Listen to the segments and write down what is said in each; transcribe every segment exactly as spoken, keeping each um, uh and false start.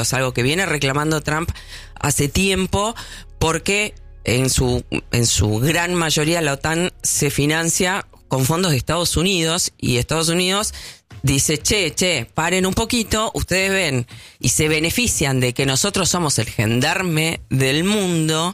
Es algo que viene reclamando Trump hace tiempo porque en su, en su gran mayoría la OTAN se financia con fondos de Estados Unidos y Estados Unidos dice, che, che, paren un poquito, ustedes ven y se benefician de que nosotros somos el gendarme del mundo,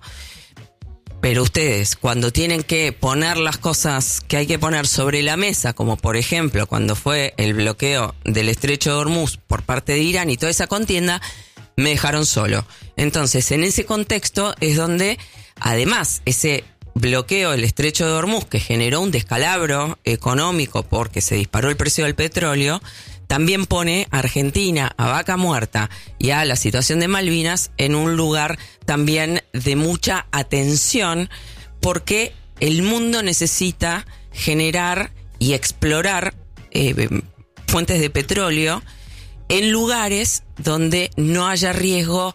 pero ustedes cuando tienen que poner las cosas que hay que poner sobre la mesa, como por ejemplo cuando fue el bloqueo del Estrecho de Hormuz por parte de Irán y toda esa contienda, me dejaron solo. Entonces, en ese contexto es donde, además, ese bloqueo del Estrecho de Hormuz, que generó un descalabro económico porque se disparó el precio del petróleo, también pone a Argentina, a Vaca Muerta y a la situación de Malvinas en un lugar también de mucha atención, porque el mundo necesita generar y explorar eh, fuentes de petróleo en lugares donde no haya riesgo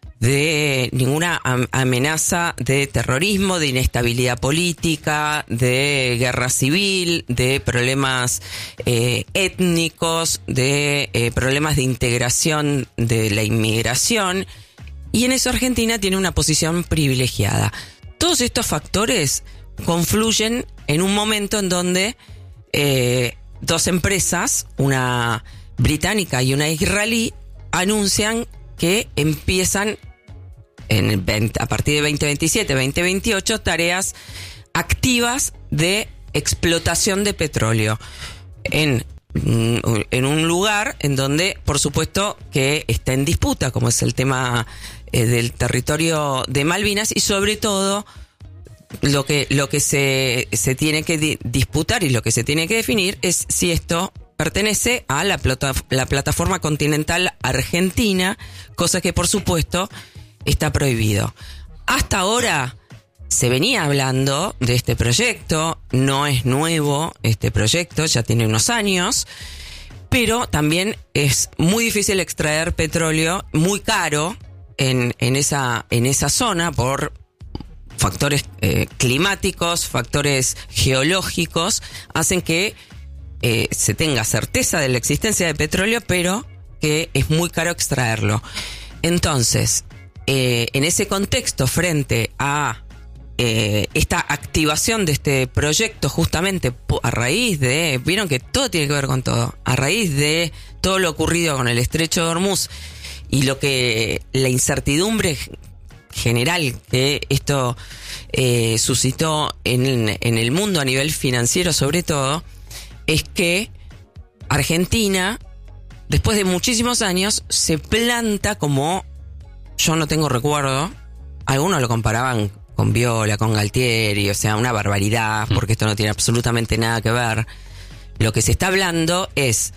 de ninguna amenaza de terrorismo, de inestabilidad política, de guerra civil, de problemas eh, étnicos, de eh, problemas de integración de la inmigración. Y en eso Argentina tiene una posición privilegiada. Todos estos factores confluyen en un momento en donde eh, dos empresas, una británica y una israelí, anuncian que empiezan en el veinte, a partir de veinte veintisiete, veinte veintiocho tareas activas de explotación de petróleo en, en un lugar en donde, por supuesto, que está en disputa, como es el tema eh, del territorio de Malvinas, y sobre todo lo que lo que se se tiene que di- disputar y lo que se tiene que definir es si esto pertenece a la, plata, la plataforma continental argentina, cosa que por supuesto está prohibido. Hasta ahora se venía hablando de este proyecto, no es nuevo este proyecto, ya tiene unos años, pero también es muy difícil extraer petróleo, muy caro en, en, esa, en esa zona por factores eh, climáticos, factores geológicos, hacen que Eh, se tenga certeza de la existencia de petróleo, pero que es muy caro extraerlo. Entonces, eh, en ese contexto, frente a eh, esta activación de este proyecto, justamente a raíz de, vieron que todo tiene que ver con todo, a raíz de todo lo ocurrido con el Estrecho de Hormuz y lo que la incertidumbre general que esto eh, suscitó en, en el mundo a nivel financiero sobre todo, es que Argentina, después de muchísimos años, se planta como, yo no tengo recuerdo, algunos lo comparaban con Viola, con Galtieri, o sea, una barbaridad, porque esto no tiene absolutamente nada que ver. Lo que se está hablando es,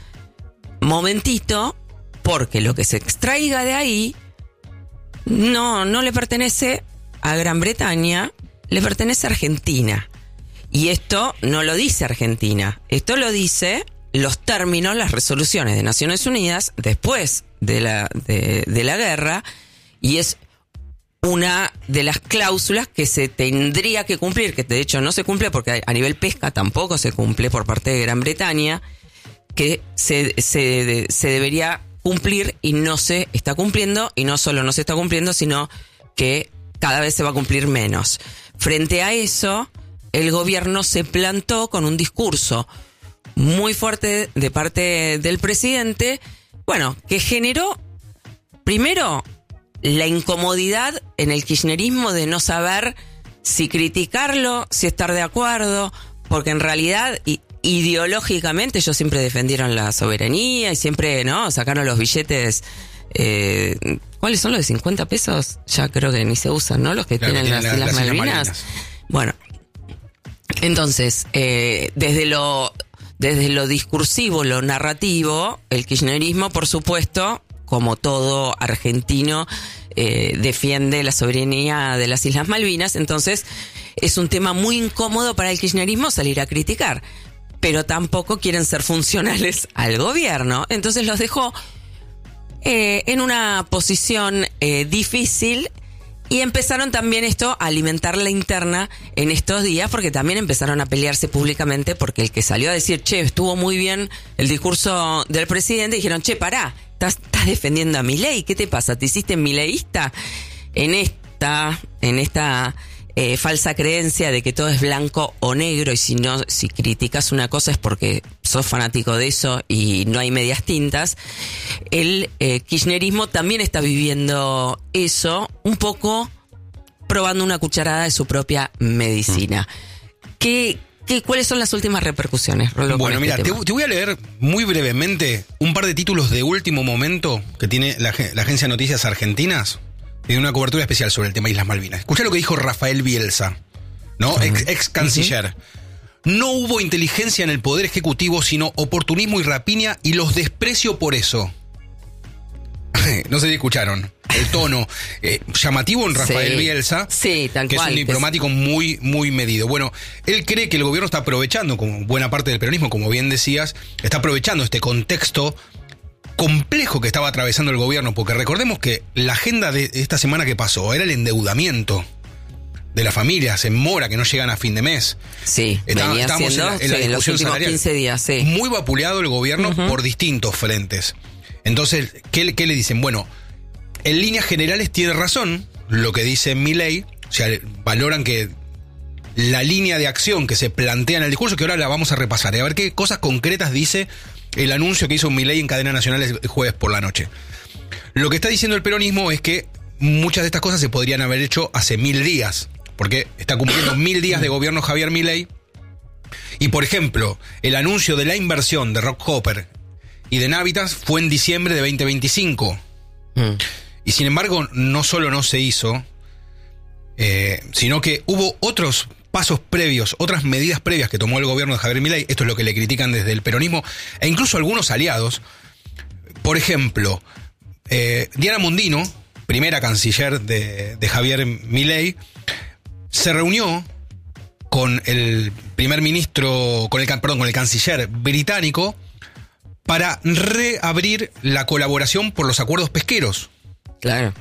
momentito, porque lo que se extraiga de ahí no, no le pertenece a Gran Bretaña, le pertenece a Argentina. Y esto no lo dice Argentina, esto lo dice los términos, las resoluciones de Naciones Unidas después de la, de, de la guerra, y es una de las cláusulas que se tendría que cumplir, que de hecho no se cumple porque a nivel pesca tampoco se cumple por parte de Gran Bretaña, que se, se, se debería cumplir y no se está cumpliendo, y no solo no se está cumpliendo, sino que cada vez se va a cumplir menos. Frente a eso, el gobierno se plantó con un discurso muy fuerte de parte del presidente, bueno, que generó, primero, la incomodidad en el kirchnerismo de no saber si criticarlo, si estar de acuerdo, porque en realidad, y, ideológicamente, ellos siempre defendieron la soberanía y siempre, ¿no?, sacaron los billetes. Eh, ¿Cuáles son los de cincuenta pesos? Ya creo que ni se usan, ¿no? Los que claro, tienen las, las, las Malvinas. Malvinas. Bueno. Entonces, eh, desde lo desde lo discursivo, lo narrativo, el kirchnerismo, por supuesto, como todo argentino, eh, defiende la soberanía de las Islas Malvinas. Entonces, es un tema muy incómodo para el kirchnerismo salir a criticar, pero tampoco quieren ser funcionales al gobierno. Entonces los dejó eh, en una posición eh, difícil. Y empezaron también esto a alimentar la interna en estos días, porque también empezaron a pelearse públicamente, porque el que salió a decir, che, estuvo muy bien el discurso del presidente, dijeron, che, pará, estás, estás defendiendo a Milei. ¿Qué te pasa? ¿Te hiciste mileísta? En esta, en esta eh, falsa creencia de que todo es blanco o negro, y si no, si criticas una cosa es porque sos fanático de eso y no hay medias tintas. El eh, kirchnerismo también está viviendo eso, un poco probando una cucharada de su propia medicina. ¿Qué, qué, ¿Cuáles son las últimas repercusiones, Rolo? Bueno, mira, este te, te voy a leer muy brevemente un par de títulos de último momento que tiene la, la Agencia de Noticias Argentinas. Tiene una cobertura especial sobre el tema Islas Malvinas. Escucha lo que dijo Rafael Bielsa, ¿no? Uh-huh. Ex, ex canciller. Uh-huh. No hubo inteligencia en el Poder Ejecutivo, sino oportunismo y rapiña, y los desprecio por eso. No sé si escucharon el tono eh, llamativo en Rafael sí, Bielsa, sí, tal que cual, es un diplomático es... muy, muy medido. Bueno, él cree que el gobierno está aprovechando, como buena parte del peronismo, como bien decías, está aprovechando este contexto complejo que estaba atravesando el gobierno, porque recordemos que la agenda de esta semana que pasó era el endeudamiento de las familias en mora que no llegan a fin de mes. Sí, Está, venía estamos siendo, en la, en la sí, discusión los últimos salarial. quince días, sí. Muy vapuleado el gobierno uh-huh. por distintos frentes. Entonces, ¿qué, ¿qué le dicen? Bueno, en líneas generales tiene razón lo que dice Milei, o sea, valoran que la línea de acción que se plantea en el discurso, que ahora la vamos a repasar, y a ver qué cosas concretas dice el anuncio que hizo Milei en cadena nacional el jueves por la noche. Lo que está diciendo el peronismo es que muchas de estas cosas se podrían haber hecho hace mil días, porque está cumpliendo mil días de gobierno Javier Milei, y por ejemplo, el anuncio de la inversión de Rockhopper y de Navitas fue en diciembre de veinte veinticinco. Mm. Y sin embargo, no solo no se hizo, eh, sino que hubo otros pasos previos, otras medidas previas que tomó el gobierno de Javier Milei. Esto es lo que le critican desde el peronismo, e incluso algunos aliados. Por ejemplo, eh, Diana Mondino, primera canciller de, de Javier Milei, se reunió con el primer ministro, con el, perdón, con el canciller británico, para reabrir la colaboración por los acuerdos pesqueros. Claro.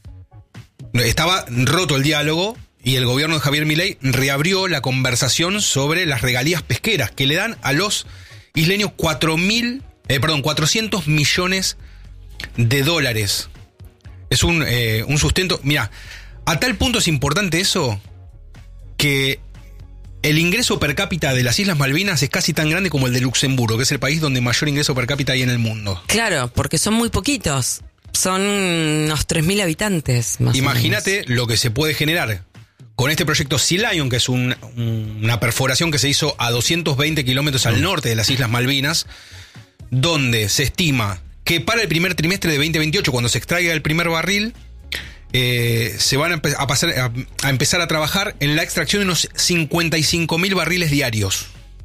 Estaba roto el diálogo y el gobierno de Javier Milei reabrió la conversación sobre las regalías pesqueras que le dan a los isleños cuatro mil, eh, perdón, cuatrocientos millones de dólares. Es un, eh, un sustento. Mira, a tal punto es importante eso que el ingreso per cápita de las Islas Malvinas es casi tan grande como el de Luxemburgo, que es el país donde mayor ingreso per cápita hay en el mundo. Claro, porque son muy poquitos. Son unos tres mil habitantes, más Imagínate o menos. Lo que se puede generar con este proyecto Sea Lion, que es un, una perforación que se hizo a doscientos veinte kilómetros al norte de las Islas Malvinas, donde se estima que para el primer trimestre de veinte veintiocho, cuando se extraiga el primer barril, Eh, se van a, empe- a, pasar, a, a empezar a trabajar en la extracción de unos cincuenta y cinco mil barriles diarios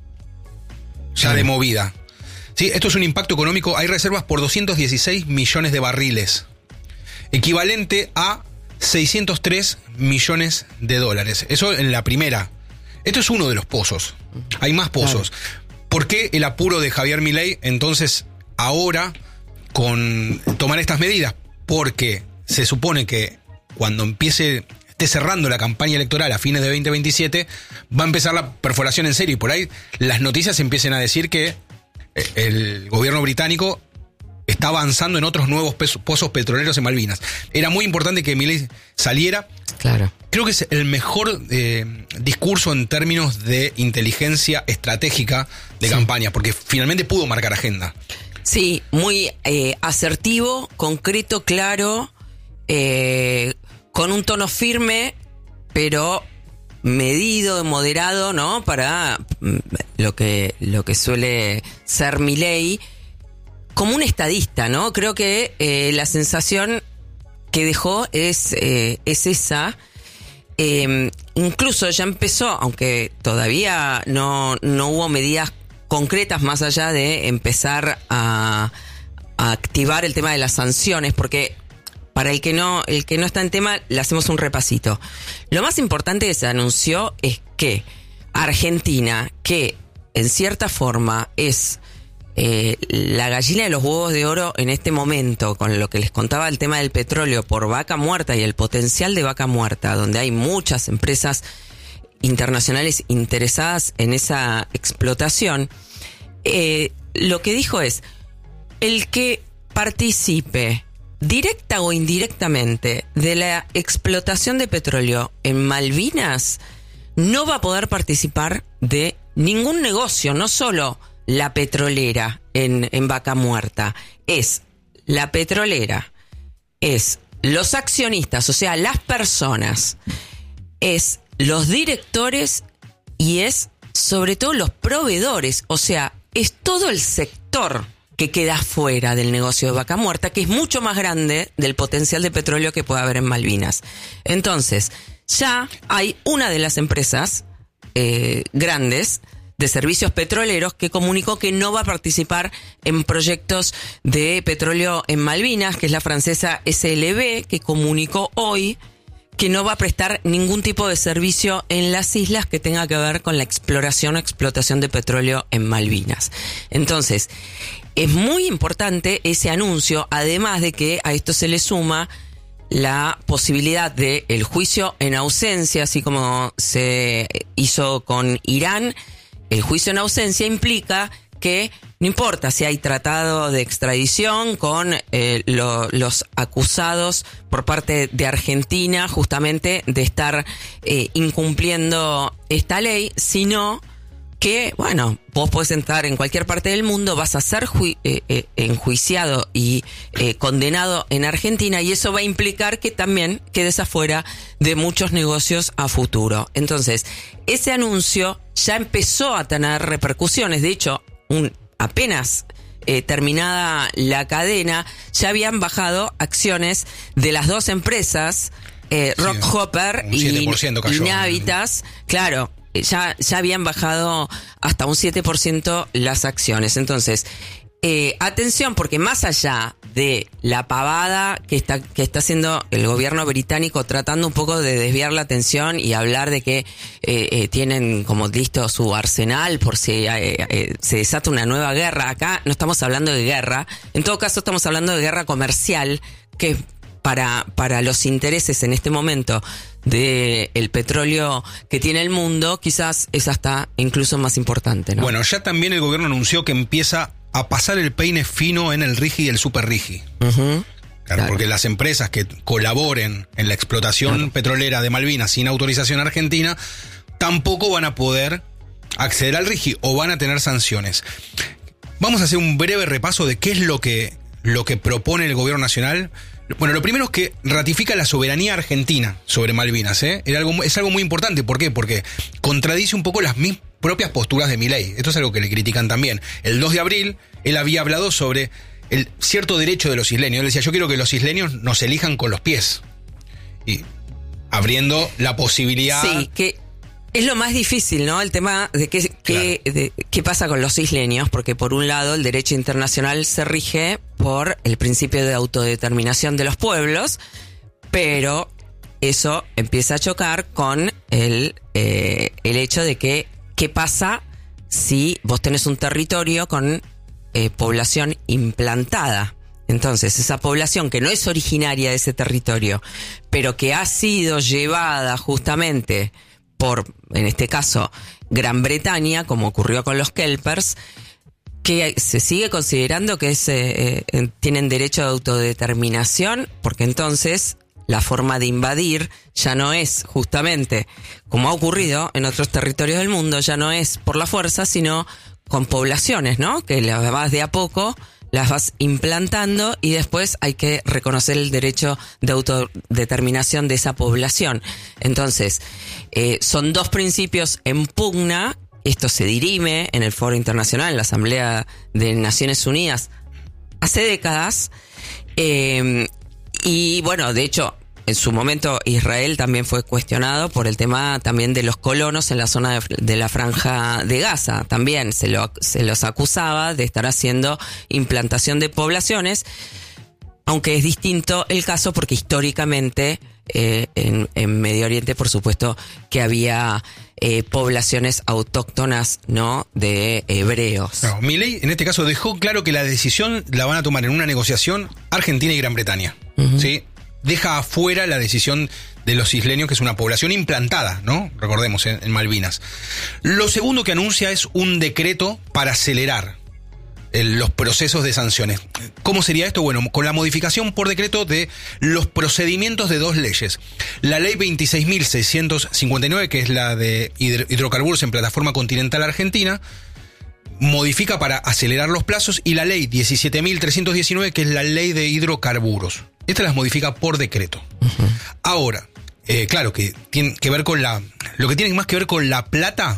ya sí. de movida. ¿Sí? Esto es un impacto económico. Hay reservas por doscientos dieciséis millones de barriles, equivalente a seiscientos tres millones de dólares. Eso en la primera. Esto es uno de los pozos. Hay más pozos. Claro. ¿Por qué el apuro de Javier Milei entonces ahora con tomar estas medidas? Porque se supone que cuando empiece, esté cerrando la campaña electoral a fines de veinte veintisiete, va a empezar la perforación en serio. Y por ahí las noticias empiecen a decir que el gobierno británico está avanzando en otros nuevos pozos petroleros en Malvinas. Era muy importante que Milei saliera. Claro. Creo que es el mejor eh, discurso en términos de inteligencia estratégica de sí. campaña, porque finalmente pudo marcar agenda. Sí, muy eh, asertivo, concreto, claro. Eh, con un tono firme, pero medido, moderado, ¿no? Para lo que lo que suele ser Milei, como un estadista, ¿no? Creo que eh, la sensación que dejó es eh, es esa. Eh, incluso ya empezó, aunque todavía no no hubo medidas concretas más allá de empezar a, a activar el tema de las sanciones, porque para el que no, el que no está en tema, le hacemos un repasito. Lo más importante que se anunció es que Argentina, que en cierta forma es eh, la gallina de los huevos de oro en este momento, con lo que les contaba el tema del petróleo por vaca muerta y el potencial de vaca muerta, donde hay muchas empresas internacionales interesadas en esa explotación, eh, lo que dijo es, el que participe directa o indirectamente de la explotación de petróleo en Malvinas no va a poder participar de ningún negocio, no solo la petrolera en, en Vaca Muerta, es la petrolera, es los accionistas, o sea, las personas, es los directores y es sobre todo los proveedores, o sea, es todo el sector que queda fuera del negocio de Vaca Muerta, que es mucho más grande del potencial de petróleo que puede haber en Malvinas. Entonces, ya hay una de las empresas eh, grandes de servicios petroleros que comunicó que no va a participar en proyectos de petróleo en Malvinas, que es la francesa S L B, que comunicó hoy que no va a prestar ningún tipo de servicio en las islas que tenga que ver con la exploración o explotación de petróleo en Malvinas. Entonces, es muy importante ese anuncio, además de que a esto se le suma la posibilidad de el juicio en ausencia, así como se hizo con Irán. El juicio en ausencia implica que no importa si hay tratado de extradición con eh, lo, los acusados por parte de Argentina justamente de estar eh, incumpliendo esta ley, sino que, bueno, vos podés estar en cualquier parte del mundo, vas a ser ju- eh, eh, enjuiciado y eh, condenado en Argentina, y eso va a implicar que también quedes afuera de muchos negocios a futuro. Entonces, ese anuncio ya empezó a tener repercusiones. De hecho, un, apenas eh, terminada la cadena, ya habían bajado acciones de las dos empresas, eh, Sí, Rockhopper y, y Navitas, claro. Ya, ya habían bajado hasta un siete por ciento las acciones. Entonces, eh, atención, porque más allá de la pavada que está, que está haciendo el gobierno británico tratando un poco de desviar la atención y hablar de que eh, eh, tienen como listo su arsenal por si eh, eh, se desata una nueva guerra, acá no estamos hablando de guerra, en todo caso estamos hablando de guerra comercial, que para, para los intereses en este momento de el petróleo que tiene el mundo, quizás es hasta incluso más importante, ¿no? Bueno, ya también el gobierno anunció que empieza a pasar el peine fino en el RIGI y el super RIGI. Uh-huh. Claro, Claro. porque las empresas que colaboren en la explotación Claro. petrolera de Malvinas sin autorización argentina tampoco van a poder acceder al RIGI o van a tener sanciones. Vamos a hacer un breve repaso de qué es lo que, lo que propone el gobierno nacional. Bueno, lo primero es que ratifica la soberanía argentina sobre Malvinas, ¿eh? Era algo, es algo muy importante. ¿Por qué? Porque contradice un poco las mis propias posturas de Milei. Esto es algo que le critican también. El dos de abril, él había hablado sobre el cierto derecho de los isleños. Él decía, yo quiero que los isleños nos elijan con los pies. Y abriendo la posibilidad... Sí, que es lo más difícil, ¿no? El tema de qué, qué, Claro. de qué pasa con los isleños, porque por un lado el derecho internacional se rige por el principio de autodeterminación de los pueblos, pero eso empieza a chocar con el, eh, el hecho de que qué pasa si vos tenés un territorio con eh, población implantada. Entonces, esa población que no es originaria de ese territorio, pero que ha sido llevada justamente por, en este caso, Gran Bretaña, como ocurrió con los Kelpers, que se sigue considerando que es, eh, eh, tienen derecho de autodeterminación, porque entonces la forma de invadir ya no es justamente, como ha ocurrido en otros territorios del mundo, ya no es por la fuerza, sino con poblaciones, ¿no? Que las vas de a poco, las vas implantando y después hay que reconocer el derecho de autodeterminación de esa población. Entonces, eh, son dos principios en pugna. Esto se dirime en el Foro Internacional, en la Asamblea de Naciones Unidas, hace décadas. Eh, y bueno, de hecho, en su momento Israel también fue cuestionado por el tema también de los colonos en la zona de, de la Franja de Gaza. También se, lo, se los acusaba de estar haciendo implantación de poblaciones, aunque es distinto el caso porque históricamente eh, en, en Medio Oriente, por supuesto, que había eh, poblaciones autóctonas, ¿no?, de hebreos. No, Milei en este caso dejó claro que la decisión la van a tomar en una negociación Argentina y Gran Bretaña. Uh-huh. ¿Sí? Deja afuera la decisión de los isleños, que es una población implantada, ¿no? Recordemos, en, en Malvinas. Lo segundo que anuncia es un decreto para acelerar el, los procesos de sanciones. ¿Cómo sería esto? Bueno, con la modificación por decreto de los procedimientos de dos leyes. La ley veintiséis mil seiscientos cincuenta y nueve, que es la de hidro, hidrocarburos en plataforma continental argentina, modifica para acelerar los plazos, y la ley diecisiete mil trescientos diecinueve, que es la ley de hidrocarburos. Esta las modifica por decreto. Uh-huh. Ahora, eh, claro, que tiene que ver con la... Lo que tiene más que ver con la plata,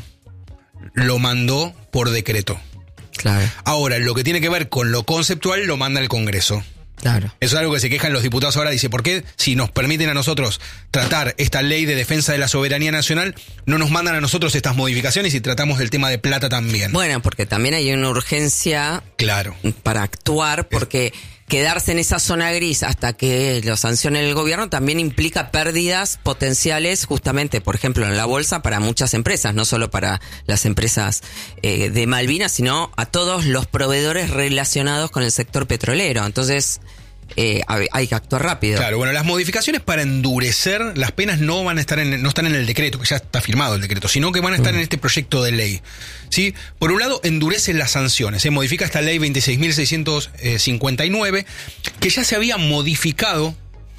lo mandó por decreto. Claro. Ahora, lo que tiene que ver con lo conceptual, lo manda el Congreso. Claro. Eso es algo que se quejan los diputados ahora. Dice, ¿por qué si nos permiten a nosotros tratar esta ley de defensa de la soberanía nacional, no nos mandan a nosotros estas modificaciones y tratamos del tema de plata también? Bueno, porque también hay una urgencia, claro, para actuar, porque quedarse en esa zona gris hasta que lo sancione el gobierno también implica pérdidas potenciales, justamente, por ejemplo, en la bolsa para muchas empresas, no solo para las empresas eh, de Malvinas, sino a todos los proveedores relacionados con el sector petrolero. Entonces, eh, hay que actuar rápido. Claro, bueno, las modificaciones para endurecer las penas no van a estar en, no están en el decreto, que ya está firmado el decreto, sino que van a estar mm. en este proyecto de ley. ¿Sí? Por un lado, endurecen las sanciones. Se modifica esta ley veintiséis mil seiscientos cincuenta y nueve, que ya se había modificado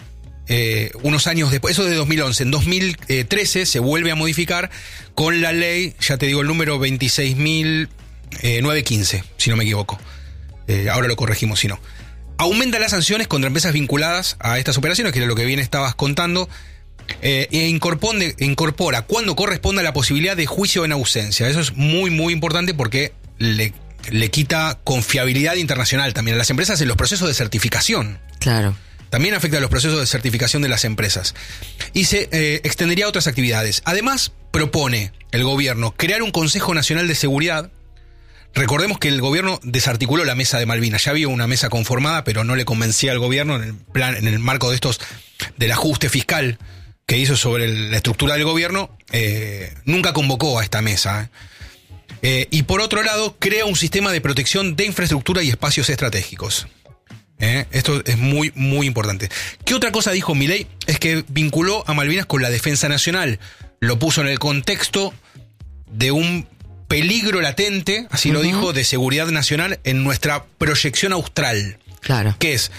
eh, unos años después, eso de dos mil once. En dos mil trece se vuelve a modificar con la ley, ya te digo el número, veintiséis mil novecientos quince, si no me equivoco. Eh, ahora lo corregimos si no. Aumenta las sanciones contra empresas vinculadas a estas operaciones, que era lo que bien estabas contando, eh, e incorpora, incorpora cuando corresponda la posibilidad de juicio en ausencia. Eso es muy, muy importante porque le, le quita confiabilidad internacional también a las empresas en los procesos de certificación. Claro. También afecta a los procesos de certificación de las empresas. Y se eh, extendería a otras actividades. Además, propone el gobierno crear un Consejo Nacional de Seguridad. Recordemos que el gobierno desarticuló la mesa de Malvinas. Ya había una mesa conformada, pero no le convencía al gobierno en el plan, en el marco de estos, del ajuste fiscal que hizo sobre el, la estructura del gobierno. Eh, nunca convocó a esta mesa. Eh. Eh, y por otro lado, crea un sistema de protección de infraestructura y espacios estratégicos. Eh, esto es muy, muy importante. ¿Qué otra cosa dijo Milei? Es que vinculó a Malvinas con la defensa nacional. Lo puso en el contexto de un peligro latente, así uh-huh. lo dijo, de seguridad nacional en nuestra proyección austral. Claro. Que es,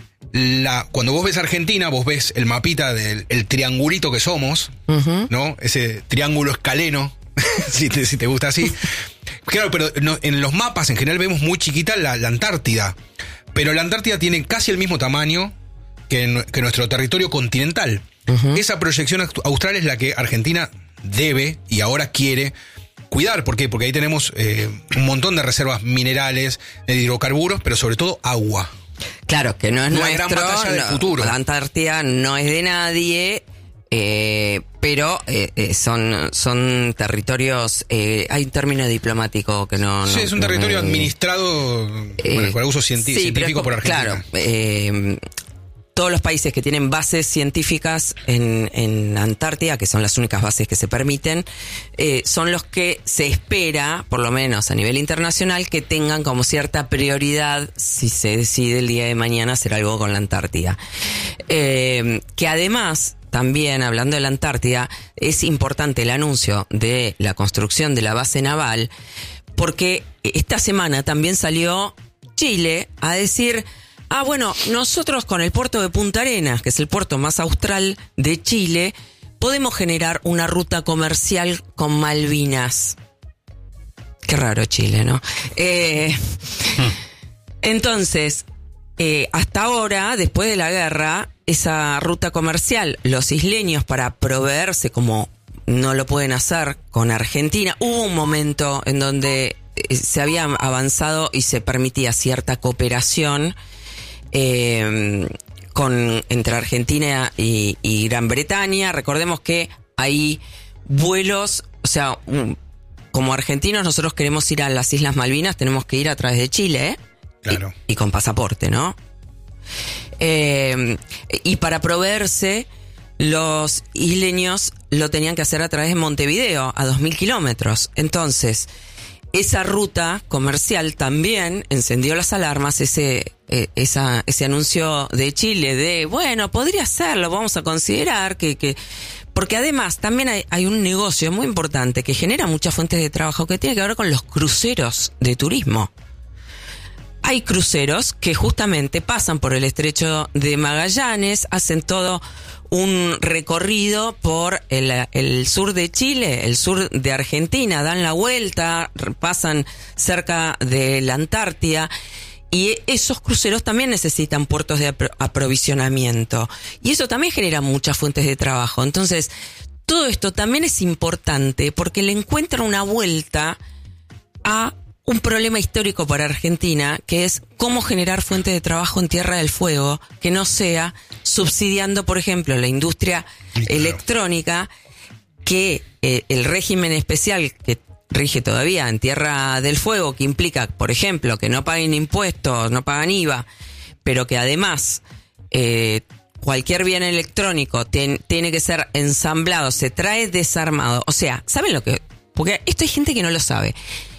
la, cuando vos ves Argentina, vos ves el mapita del el triangulito que somos, uh-huh. ¿no? Ese triángulo escaleno, si, te, si te gusta así. Claro, pero no, en los mapas en general vemos muy chiquita la, la Antártida. Pero la Antártida tiene casi el mismo tamaño que, que nuestro territorio continental. Uh-huh. Esa proyección austral es la que Argentina debe y ahora quiere cuidar. ¿Por qué? Porque ahí tenemos eh, un montón de reservas minerales, de hidrocarburos, pero sobre todo agua. Claro, que no es la nuestro, gran batalla del no, futuro. La Antártida no es de nadie, eh, pero eh, eh, son, son territorios, eh, hay un término diplomático que no... Sí, no, es un no territorio me, administrado eh, bueno, para uso cienti- sí, científico por Argentina. Claro, eh, todos los países que tienen bases científicas en, en Antártida, que son las únicas bases que se permiten, eh, son los que se espera, por lo menos a nivel internacional, que tengan como cierta prioridad si se decide el día de mañana hacer algo con la Antártida. Eh, que además, también hablando de la Antártida, es importante el anuncio de la construcción de la base naval, porque esta semana también salió Chile a decir... Ah, bueno, nosotros con el puerto de Punta Arenas, que es el puerto más austral de Chile, podemos generar una ruta comercial con Malvinas. Qué raro Chile, ¿no? Eh, hmm. Entonces, eh, hasta ahora, después de la guerra, esa ruta comercial, los isleños para proveerse como no lo pueden hacer con Argentina, hubo un momento en donde se había avanzado y se permitía cierta cooperación Eh, con entre Argentina y, y Gran Bretaña. Recordemos que hay vuelos, o sea, um, como argentinos nosotros queremos ir a las Islas Malvinas, tenemos que ir a través de Chile, ¿eh? Claro. Y, y con pasaporte, ¿no? Eh, y para proveerse, los isleños lo tenían que hacer a través de Montevideo, a dos mil kilómetros. Entonces, esa ruta comercial también encendió las alarmas, ese eh, esa, ese anuncio de Chile de, bueno, podría serlo, vamos a considerar que... que porque además también hay, hay un negocio muy importante que genera muchas fuentes de trabajo que tiene que ver con los cruceros de turismo. hay cruceros que justamente pasan por el estrecho de Magallanes, hacen todo un recorrido por el, el sur de Chile, el sur de Argentina, dan la vuelta, pasan cerca de la Antártida, y esos cruceros también necesitan puertos de apro- aprovisionamiento, y eso también genera muchas fuentes de trabajo. Entonces, todo esto también es importante porque le encuentra una vuelta a un problema histórico para Argentina, que es cómo generar fuentes de trabajo en Tierra del Fuego, que no sea subsidiando, por ejemplo, la industria claro. electrónica, que eh, el régimen especial que rige todavía en Tierra del Fuego, que implica, por ejemplo, que no paguen impuestos, no pagan I V A, pero que además eh, cualquier bien electrónico ten, tiene que ser ensamblado, se trae desarmado. O sea, ¿saben lo que? Porque esto hay gente que no lo sabe.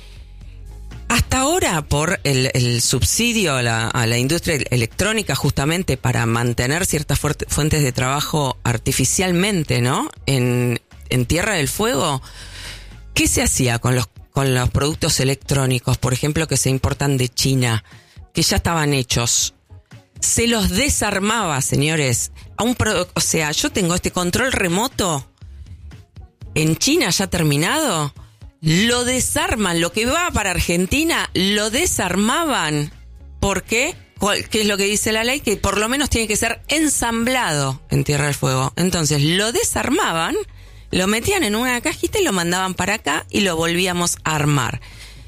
Hasta ahora, por el, el subsidio a la, a la industria electrónica, justamente para mantener ciertas fuentes de trabajo artificialmente, ¿no? En, en Tierra del Fuego, ¿qué se hacía con los, con los productos electrónicos, por ejemplo, que se importan de China, que ya estaban hechos? Se los desarmaba, señores. A un pro, o sea, yo tengo este control remoto en China ya terminado. Lo desarman, lo que va para Argentina, lo desarmaban. ¿Por qué? ¿Qué es lo que dice la ley? Que por lo menos tiene que ser ensamblado en Tierra del Fuego. Entonces lo desarmaban, lo metían en una cajita y lo mandaban para acá y lo volvíamos a armar.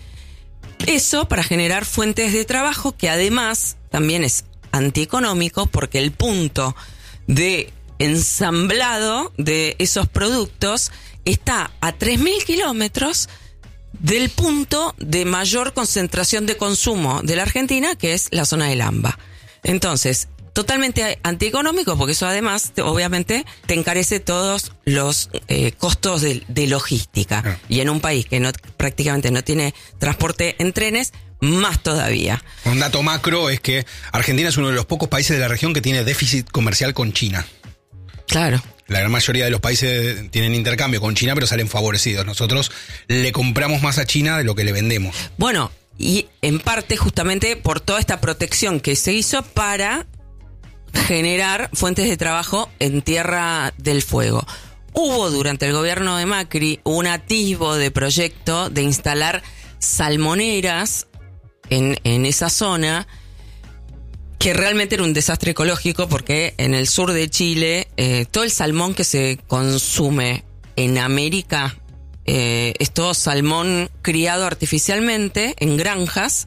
Eso para generar fuentes de trabajo, que además también es antieconómico, porque el punto de ensamblado de esos productos está a tres mil kilómetros del punto de mayor concentración de consumo de la Argentina, que es la zona del AMBA. Entonces, totalmente antieconómico, porque eso además, te, obviamente, te encarece todos los eh, costos de, de logística. Ah. Y en un país que no prácticamente no tiene transporte en trenes, más todavía. Un dato macro es que Argentina es uno de los pocos países de la región que tiene déficit comercial con China. Claro. La gran mayoría de los países tienen intercambio con China, pero salen favorecidos. Nosotros le compramos más a China de lo que le vendemos. Bueno, y en parte justamente por toda esta protección que se hizo para generar fuentes de trabajo en Tierra del Fuego. Hubo durante el gobierno de Macri un atisbo de proyecto de instalar salmoneras en, en esa zona, que realmente era un desastre ecológico, porque en el sur de Chile eh, todo el salmón que se consume en América eh, es todo salmón criado artificialmente en granjas,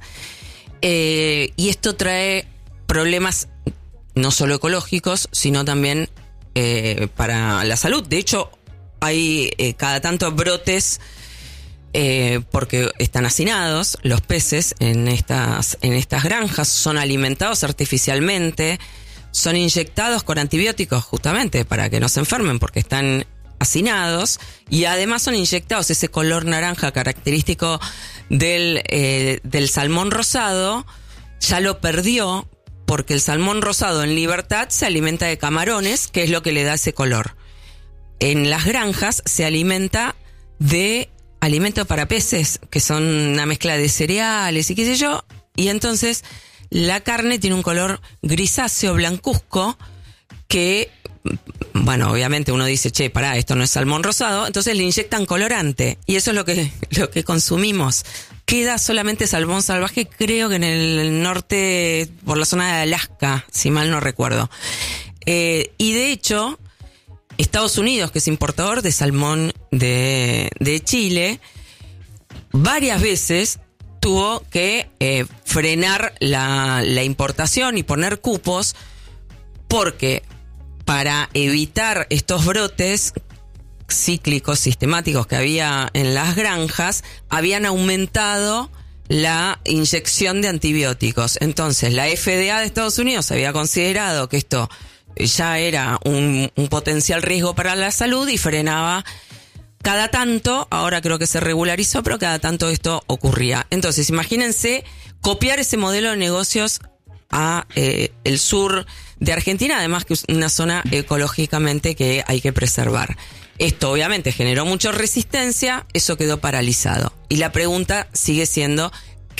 eh, y esto trae problemas no solo ecológicos, sino también eh, para la salud. De hecho, hay eh, cada tanto brotes Eh, porque están hacinados los peces en estas, en estas granjas, son alimentados artificialmente, son inyectados con antibióticos justamente para que no se enfermen porque están hacinados, y además son inyectados ese color naranja característico del, eh, del salmón rosado, ya lo perdió porque el salmón rosado en libertad se alimenta de camarones, que es lo que le da ese color. En las granjas se alimenta de alimento para peces, que son una mezcla de cereales y qué sé yo, y entonces la carne tiene un color grisáceo, blancuzco, que, bueno, obviamente uno dice, che, pará, esto no es salmón rosado, entonces le inyectan colorante, y eso es lo que, lo que consumimos. Queda solamente salmón salvaje, creo que en el norte, por la zona de Alaska, si mal no recuerdo. Eh, y de hecho, Estados Unidos, que es importador de salmón de, de Chile, varias veces tuvo que eh, frenar la, la importación y poner cupos, porque para evitar estos brotes cíclicos, sistemáticos que había en las granjas, habían aumentado la inyección de antibióticos. Entonces, la F D A de Estados Unidos había considerado que esto ya era un, un potencial riesgo para la salud y frenaba cada tanto. Ahora creo que se regularizó, pero cada tanto esto ocurría. Entonces, imagínense copiar ese modelo de negocios a eh, el sur de Argentina, además que es una zona ecológicamente que hay que preservar. Esto obviamente generó mucha resistencia, eso quedó paralizado. Y la pregunta sigue siendo,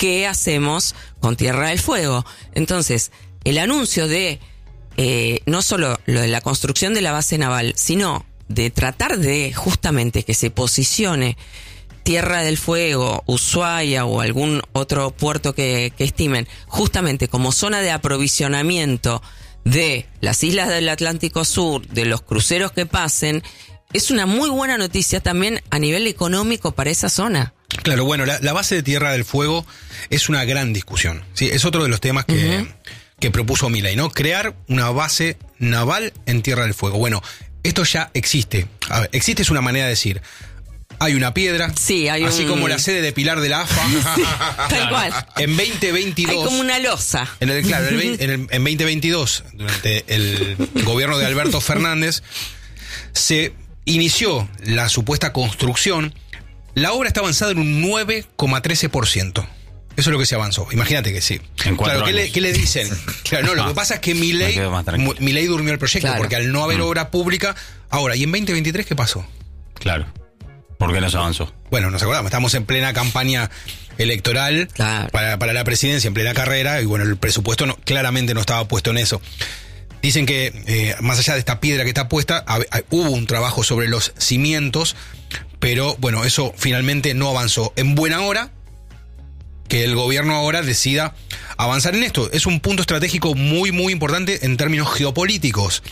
qué hacemos con Tierra del Fuego. Entonces, el anuncio de eh, no solo lo de la construcción de la base naval, sino de tratar de justamente que se posicione Tierra del Fuego, Ushuaia o algún otro puerto que, que estimen, justamente como zona de aprovisionamiento de las islas del Atlántico Sur, de los cruceros que pasen, es una muy buena noticia también a nivel económico para esa zona. Claro, bueno, la, la base de Tierra del Fuego es una gran discusión, ¿sí? Es otro de los temas que, uh-huh. que propuso Milei, ¿no? Crear una base naval en Tierra del Fuego. Bueno, esto ya existe. A ver, existe es una manera de decir. Hay una piedra, sí, hay así un... como la sede de Pilar de la A F A. Sí, tal cual. En veinte veintidós... Hay como una losa. En el, claro, en, el, en, el, en veinte veintidós, durante el gobierno de Alberto Fernández, se inició la supuesta construcción. La obra está avanzada en un nueve coma trece por ciento. Eso es lo que se avanzó. Imagínate que sí. En cuatro claro, ¿qué años. le, ¿qué le dicen? Claro, no, lo que pasa es que Milei, Milei durmió el proyecto, claro, porque al no haber mm. obra pública... Ahora, ¿y en veinte veintitrés qué pasó? Claro. ¿Por qué no se avanzó? Bueno, nos acordamos, estamos en plena campaña electoral, claro, para, para la presidencia, en plena carrera, y bueno, el presupuesto no, claramente no estaba puesto en eso. Dicen que, eh, más allá de esta piedra que está puesta, hab, hab, hubo un trabajo sobre los cimientos, pero bueno, eso finalmente no avanzó. En buena hora que el gobierno ahora decida avanzar en esto. Es un punto estratégico muy, muy importante en términos geopolíticos.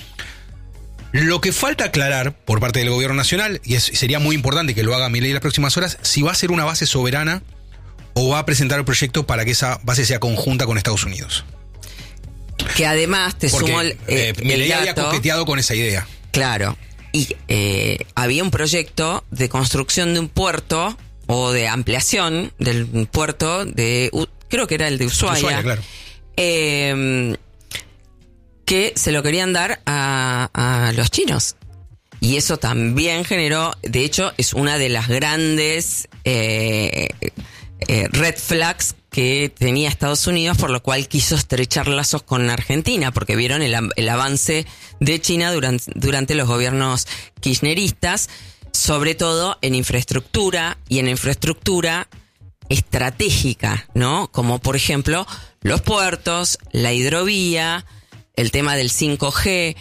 Lo que falta aclarar por parte del gobierno nacional, y es, sería muy importante que lo haga Milei en las próximas horas, si va a ser una base soberana o va a presentar el proyecto para que esa base sea conjunta con Estados Unidos. Que además te Porque, sumo el, eh, el Milei dato, había coqueteado con esa idea. Claro. Y eh, había un proyecto de construcción de un puerto o de ampliación del puerto de, creo que era el de Ushuaia. Ushuaia, claro. Eh, que se lo querían dar a, a los chinos. Y eso también generó, de hecho, es una de las grandes eh, eh, red flags que tenía Estados Unidos, por lo cual quiso estrechar lazos con Argentina, porque vieron el, el avance de China durante, durante los gobiernos kirchneristas, sobre todo en infraestructura y en infraestructura estratégica, ¿no? Como por ejemplo los puertos, la hidrovía, el tema del cinco G.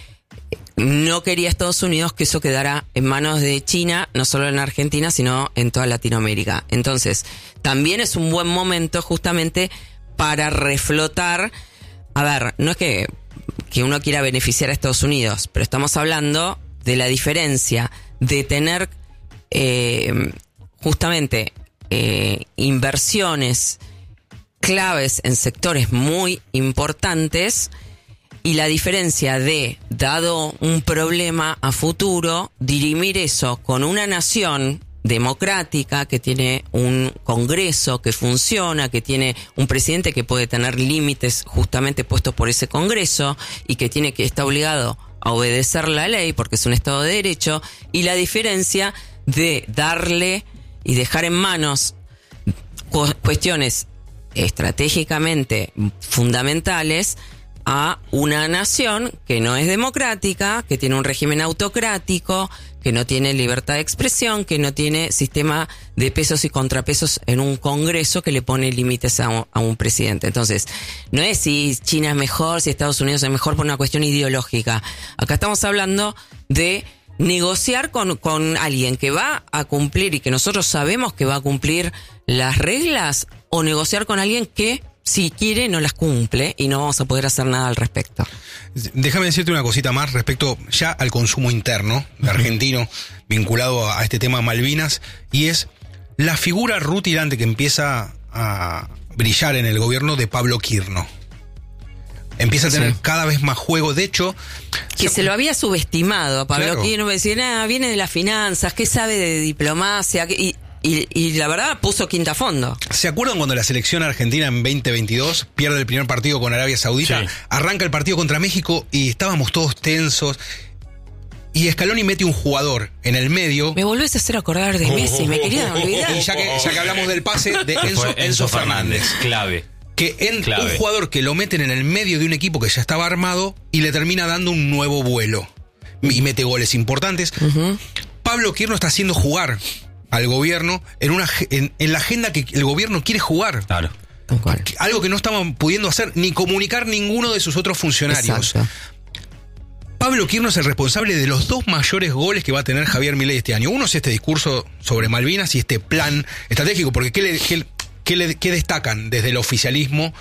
No quería Estados Unidos que eso quedara en manos de China, no solo en Argentina, sino en toda Latinoamérica. Entonces, también es un buen momento justamente para reflotar. A ver, no es que, que uno quiera beneficiar a Estados Unidos, pero estamos hablando de la diferencia de tener eh, justamente eh, inversiones claves en sectores muy importantes, y la diferencia de, dado un problema a futuro, dirimir eso con una nación democrática que tiene un Congreso que funciona, que tiene un presidente que puede tener límites justamente puestos por ese Congreso y que tiene que está obligado a obedecer la ley porque es un Estado de Derecho, y la diferencia de darle y dejar en manos cu- cuestiones estratégicamente fundamentales a una nación que no es democrática, que tiene un régimen autocrático, que no tiene libertad de expresión, que no tiene sistema de pesos y contrapesos en un Congreso que le pone límites a un, a un presidente. Entonces, no es si China es mejor, si Estados Unidos es mejor por una cuestión ideológica. Acá estamos hablando de negociar con, con alguien que va a cumplir y que nosotros sabemos que va a cumplir las reglas, o negociar con alguien que, si quiere, no las cumple y no vamos a poder hacer nada al respecto. Déjame decirte una cosita más respecto ya al consumo interno de argentino vinculado a este tema Malvinas, y es la figura rutilante que empieza a brillar en el gobierno de Pablo Quirno. Empieza a tener sí. cada vez más juego. De hecho, que se, se lo había subestimado a Pablo claro. Quirno. Me decía, nada, viene de las finanzas, ¿qué sabe de diplomacia? Y Y, y la verdad puso quinta fondo. ¿Se acuerdan cuando la selección argentina en veinte veintidós pierde el primer partido con Arabia Saudita? Sí. Arranca el partido contra México y estábamos todos tensos. Y Scaloni mete un jugador en el medio. Me volvés a hacer acordar de Messi, me quería olvidar. Y ya que, ya que hablamos del pase de Enzo, Enzo, Enzo Fernández. Fernández. Clave. Que en Clave. un jugador que lo meten en el medio de un equipo que ya estaba armado y le termina dando un nuevo vuelo. Y mete goles importantes. Uh-huh. Pablo Quirno está haciendo jugar al gobierno en una en, en la agenda que el gobierno quiere jugar. Claro. Tal cual. Algo que no estaban pudiendo hacer ni comunicar ninguno de sus otros funcionarios. Exacto. Pablo Quirno es el responsable de los dos mayores goles que va a tener Javier Milei este año. Uno es este discurso sobre Malvinas y este plan estratégico, porque ¿qué, le, qué, qué, le, qué destacan desde el oficialismo?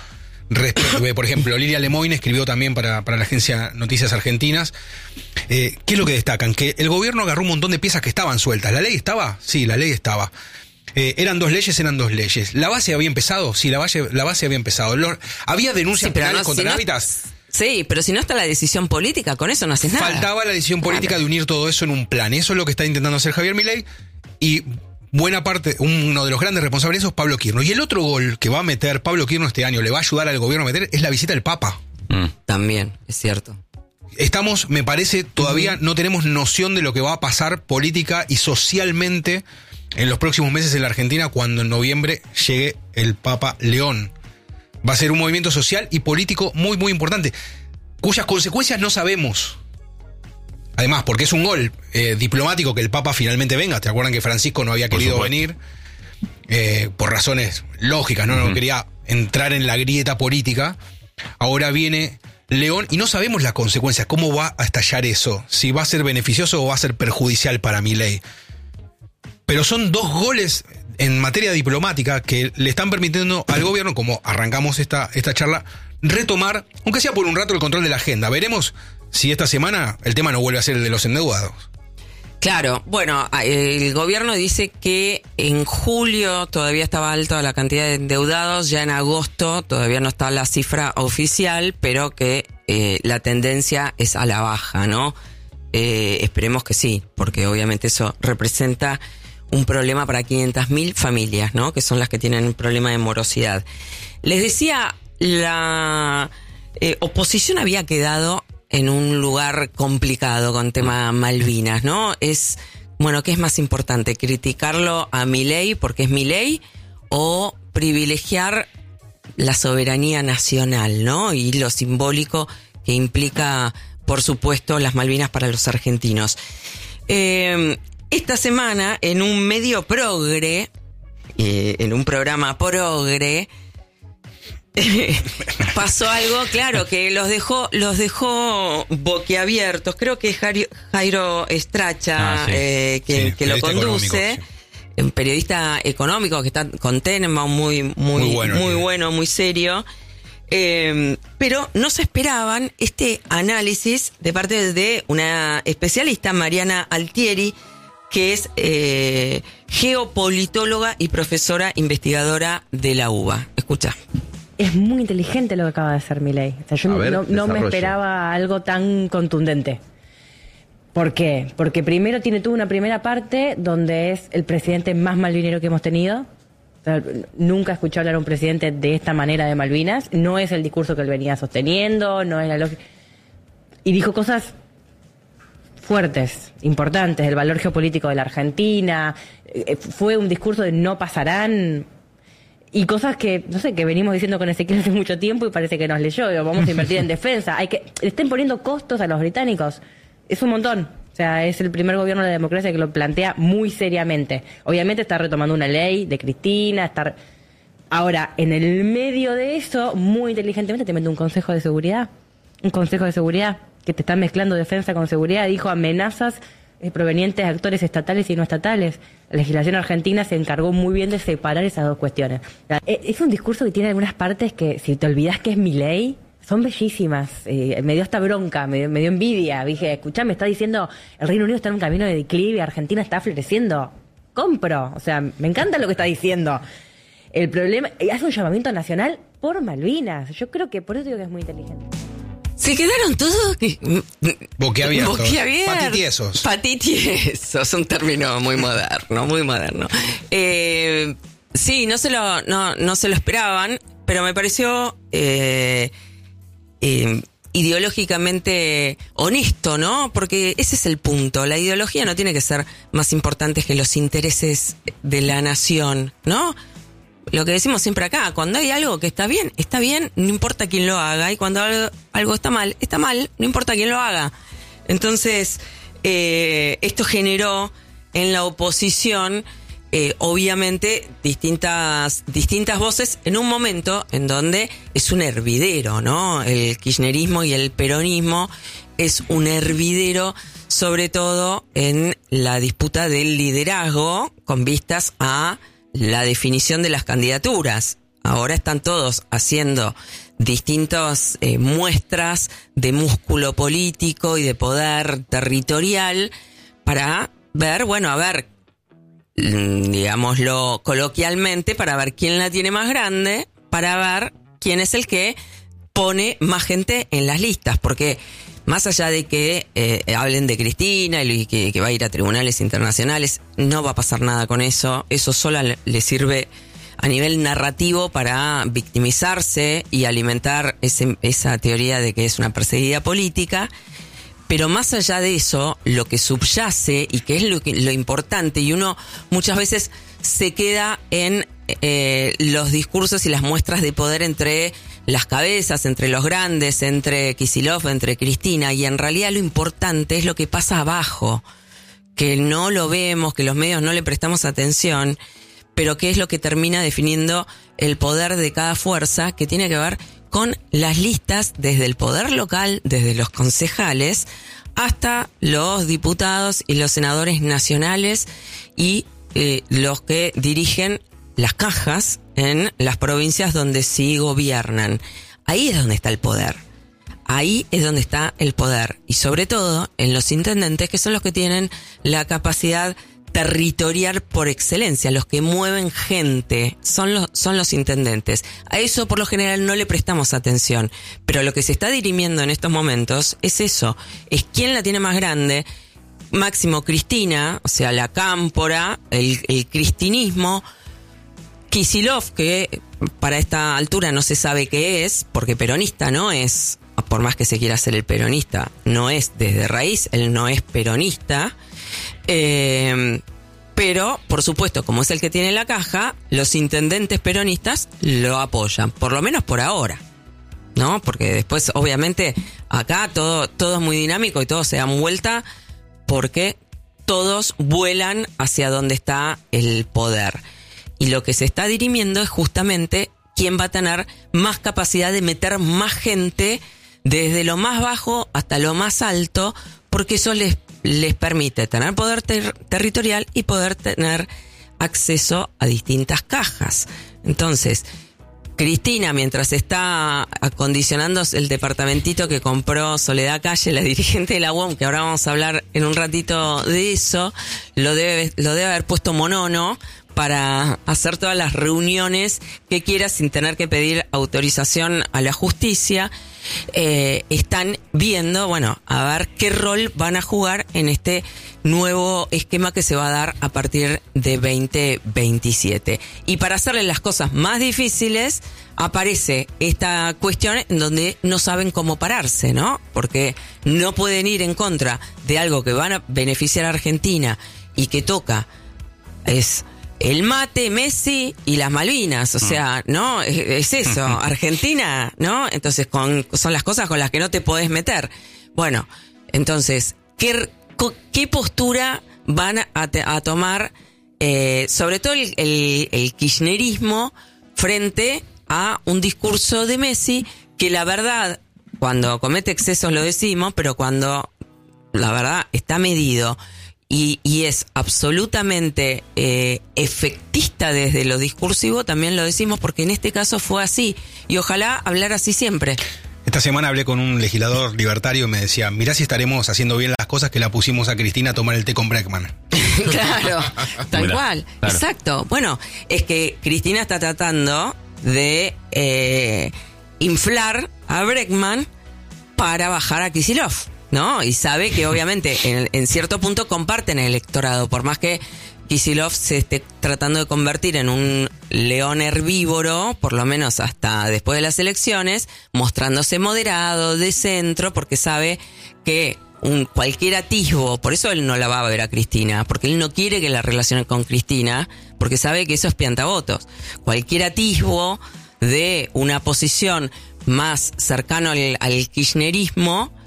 Por ejemplo, Lilia Lemoyne escribió también para, para la agencia Noticias Argentinas. Eh, ¿Qué es lo que destacan? Que el gobierno agarró un montón de piezas que estaban sueltas. ¿La ley estaba? Sí, la ley estaba. Eh, ¿Eran dos leyes? Eran dos leyes. ¿La base había empezado? Sí, la base, la base había empezado. Lo, ¿Había denuncias Sí, pero penales no, contra si no- Návitas? Sí, pero si no está la decisión política, con eso no haces nada. Faltaba la decisión política de unir todo eso en un plan. Eso es lo que está intentando hacer Javier Milei. Y buena parte, uno de los grandes responsables de eso es Pablo Quirno. Y el otro gol que va a meter Pablo Quirno este año, le va a ayudar al gobierno a meter, es la visita del Papa. Mm. También, es cierto. Estamos, me parece, todavía no tenemos noción de lo que va a pasar política y socialmente en los próximos meses en la Argentina cuando en noviembre llegue el Papa León. Va a ser un movimiento social y político muy, muy importante, cuyas consecuencias no sabemos. Además, porque es un gol eh, diplomático que el Papa finalmente venga. ¿Te acuerdan que Francisco no había Por querido supuesto. venir? Eh, por razones lógicas, ¿no? No Ujú. quería entrar en la grieta política. Ahora viene León y no sabemos las consecuencias, cómo va a estallar eso, si va a ser beneficioso o va a ser perjudicial para Milei. Pero son dos goles en materia diplomática que le están permitiendo al gobierno, como arrancamos esta, esta charla, retomar, aunque sea por un rato, el control de la agenda. Veremos si esta semana el tema no vuelve a ser el de los endeudados. Claro, bueno, el gobierno dice que en julio todavía estaba alta la cantidad de endeudados, ya en agosto todavía no está la cifra oficial, pero que eh, la tendencia es a la baja, ¿no? Eh, esperemos que sí, porque obviamente eso representa un problema para quinientas mil familias, ¿no? Que son las que tienen un problema de morosidad. Les decía, la eh, oposición había quedado en un lugar complicado con tema Malvinas, ¿no? Es, bueno, ¿qué es más importante? ¿Criticarlo a Milei porque es Milei o privilegiar la soberanía nacional, ¿no? Y lo simbólico que implica, por supuesto, las Malvinas para los argentinos. Eh, esta semana, en un medio progre, eh, en un programa progre, pasó algo, claro, que los dejó, los dejó boquiabiertos. Creo que Jairo, Jairo Estracha, Ah, sí. eh, que, Sí, que lo periodista conduce, económico, un periodista económico que está con Tenenbaum, muy, muy, Muy muy bueno, bueno, el muy, muy serio. Eh, pero no se esperaban este análisis de parte de una especialista, Mariana Altieri, que es eh, geopolitóloga y profesora investigadora de la U B A. Escucha. Es muy inteligente lo que acaba de hacer Milei. O sea, yo A ver, no, no me desarrolle. esperaba algo tan contundente. ¿Por qué? Porque primero tiene tuvo una primera parte donde es el presidente más malvinero que hemos tenido. O sea, nunca escuché hablar a un presidente de esta manera de Malvinas. No es el discurso que él venía sosteniendo, no es la lógica. Y dijo cosas fuertes, importantes, el valor geopolítico de la Argentina. Eh, Fue un discurso de no pasarán. Y cosas que, no sé, que venimos diciendo con Ezequiel hace mucho tiempo y parece que nos leyó. Digo, vamos a invertir en defensa. Hay que, le estén poniendo costos a los británicos. Es un montón. O sea, es el primer gobierno de la democracia que lo plantea muy seriamente. Obviamente está retomando una ley de Cristina. Está re- Ahora, en el medio de eso, muy inteligentemente te mete un consejo de seguridad. Un consejo de seguridad que te está mezclando defensa con seguridad. Dijo amenazas eh, provenientes de actores estatales y no estatales. La legislación argentina se encargó muy bien de separar esas dos cuestiones. Eh, Es un discurso que tiene algunas partes que, si te olvidás que es mi ley, son bellísimas. Eh, me dio esta bronca, me dio, me dio envidia. Dije, escuchá, me está diciendo el Reino Unido está en un camino de declive y Argentina está floreciendo. Compro. O sea, me encanta lo que está diciendo. El problema, eh, hace un llamamiento nacional por Malvinas. Yo creo que por eso digo que es muy inteligente. Se quedaron todos Boquiabiertos. Boquiabiertos. Patitiesos. Patitiesos, un término muy moderno, muy moderno. Eh, sí, no se lo, no, no se lo esperaban, pero me pareció eh, eh, ideológicamente honesto, ¿no? Porque ese es el punto. La ideología no tiene que ser más importante que los intereses de la nación, ¿no? Lo que decimos siempre acá, cuando hay algo que está bien, está bien, no importa quién lo haga, y cuando algo, algo está mal, está mal, no importa quién lo haga. Entonces, eh, esto generó en la oposición eh, obviamente distintas, distintas voces en un momento en donde es un hervidero, ¿no? El kirchnerismo y el peronismo es un hervidero, sobre todo en la disputa del liderazgo con vistas a la definición de las candidaturas. Ahora están todos haciendo distintas eh, muestras de músculo político y de poder territorial para ver, bueno, a ver, digámoslo coloquialmente, para ver quién la tiene más grande, para ver quién es el que pone más gente en las listas, porque más allá de que eh, hablen de Cristina y que, que va a ir a tribunales internacionales, no va a pasar nada con eso. Eso solo le, le sirve a nivel narrativo para victimizarse y alimentar ese, esa teoría de que es una perseguida política. Pero más allá de eso, lo que subyace y que es lo, que, lo importante, y uno muchas veces se queda en eh, los discursos y las muestras de poder entre las cabezas, entre los grandes, entre Kicillof, entre Cristina, y en realidad lo importante es lo que pasa abajo, que no lo vemos, que los medios no le prestamos atención, pero que es lo que termina definiendo el poder de cada fuerza, que tiene que ver con las listas desde el poder local, desde los concejales, hasta los diputados y los senadores nacionales y eh, los que dirigen las cajas en las provincias donde sí gobiernan. Ahí es donde está el poder. Ahí es donde está el poder. Y sobre todo en los intendentes, que son los que tienen la capacidad territorial por excelencia, los que mueven gente, son los, son los intendentes. A eso por lo general no le prestamos atención, pero lo que se está dirimiendo en estos momentos es eso, es quién la tiene más grande. Máximo Cristina, o sea, la cámpora, el, el cristinismo, Kicillof, que para esta altura no se sabe qué es, porque peronista no es, por más que se quiera hacer el peronista, no es desde raíz, él no es peronista. Eh, pero, por supuesto, como es el que tiene la caja, los intendentes peronistas lo apoyan, por lo menos por ahora, ¿no? Porque después, obviamente, acá todo, todo es muy dinámico y todo se dan vuelta porque todos vuelan hacia donde está el poder. Y lo que se está dirimiendo es justamente quién va a tener más capacidad de meter más gente desde lo más bajo hasta lo más alto, porque eso les les permite tener poder ter- territorial y poder tener acceso a distintas cajas. Entonces, Cristina, mientras está acondicionando el departamentito que compró Soledad Calle, la dirigente de la U O M, que ahora vamos a hablar en un ratito de eso, lo debe, lo debe haber puesto monono para hacer todas las reuniones que quiera sin tener que pedir autorización a la justicia. Eh, están viendo, bueno, a ver qué rol van a jugar en este nuevo esquema que se va a dar a partir de veinte veintisiete. Y para hacerle las cosas más difíciles, aparece esta cuestión en donde no saben cómo pararse, ¿no? Porque no pueden ir en contra de algo que van a beneficiar a Argentina y que toca, es el mate, Messi y las Malvinas, o sea, ¿no? Es, es eso, Argentina, ¿no? Entonces con, son las cosas con las que no te podés meter. Bueno, entonces, ¿qué, qué postura van a, a tomar, eh, sobre todo el, el, el kirchnerismo, frente a un discurso de Messi que la verdad, cuando comete excesos lo decimos, pero cuando la verdad está medido y, y es absolutamente eh, efectista desde lo discursivo, también lo decimos porque en este caso fue así y ojalá hablar así siempre. Esta semana hablé con un legislador libertario y me decía, mirá si estaremos haciendo bien las cosas que la pusimos a Cristina a tomar el té con Breckman. Claro, tal Mirá, cual, claro. Exacto. Bueno, es que Cristina está tratando de eh, inflar a Breckman para bajar a Kicillof, ¿no? Y sabe que obviamente en, en cierto punto comparten el electorado, por más que Kicillof se esté tratando de convertir en un león herbívoro, por lo menos hasta después de las elecciones, mostrándose moderado, de centro, porque sabe que un cualquier atisbo, por eso él no la va a ver a Cristina, porque él no quiere que la relacione con Cristina, porque sabe que eso es piantavotos. Cualquier atisbo de una posición más cercano al, al kirchnerismo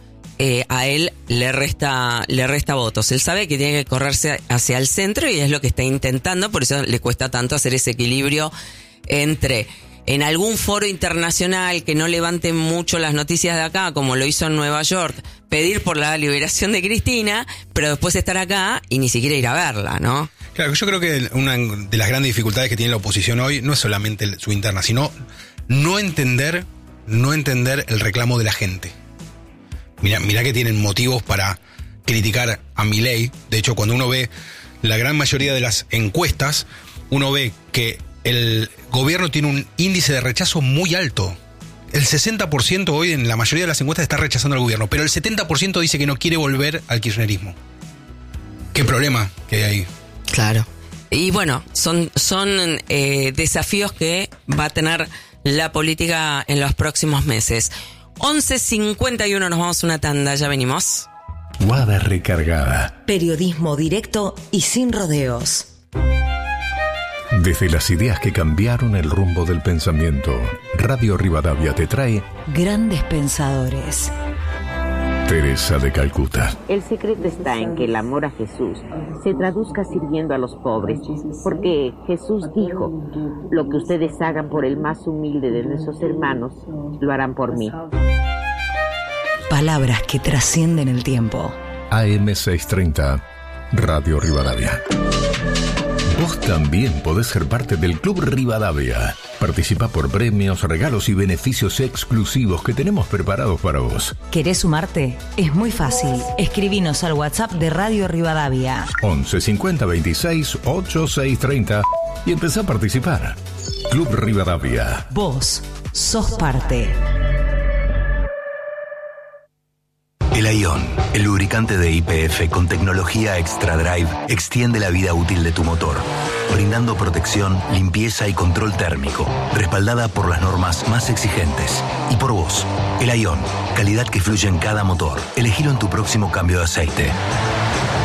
eh, a él le resta, le resta votos. Él sabe que tiene que correrse hacia el centro y es lo que está intentando, por eso le cuesta tanto hacer ese equilibrio entre en algún foro internacional que no levante mucho las noticias de acá, como lo hizo en Nueva York, pedir por la liberación de Cristina, pero después estar acá y ni siquiera ir a verla, ¿no? Claro, yo creo que una de las grandes dificultades que tiene la oposición hoy no es solamente su interna, sino no entender, no entender el reclamo de la gente. Mira, mira que tienen motivos para criticar a Milei. De hecho, cuando uno ve la gran mayoría de las encuestas, uno ve que el gobierno tiene un índice de rechazo muy alto. El sesenta por ciento hoy en la mayoría de las encuestas está rechazando al gobierno, pero el setenta por ciento dice que no quiere volver al kirchnerismo. ¿Qué problema que hay ahí? Claro. Y bueno, son, son eh, desafíos que va a tener la política en los próximos meses. once cincuenta y uno, nos vamos a una tanda, ya venimos. Guada recargada. Periodismo directo y sin rodeos. Desde las ideas que cambiaron el rumbo del pensamiento, Radio Rivadavia te trae Grandes Pensadores. Teresa de Calcuta. El secreto está en que el amor a Jesús se traduzca sirviendo a los pobres, porque Jesús dijo, lo que ustedes hagan por el más humilde de nuestros hermanos, lo harán por mí. Palabras que trascienden el tiempo. A M seiscientos treinta, Radio Rivadavia. Vos también podés ser parte del Club Rivadavia. Participa por premios, regalos y beneficios exclusivos que tenemos preparados para vos. ¿Querés sumarte? Es muy fácil. Escribinos al WhatsApp de Radio Rivadavia. once cincuenta veintiséis ochenta y seis treinta y empezá a participar. Club Rivadavia. Vos sos parte. El Ion, el lubricante de Y P F con tecnología Extra Drive, extiende la vida útil de tu motor, brindando protección, limpieza y control térmico, respaldada por las normas más exigentes. Y por vos, el Ion, calidad que fluye en cada motor. Elegilo en tu próximo cambio de aceite.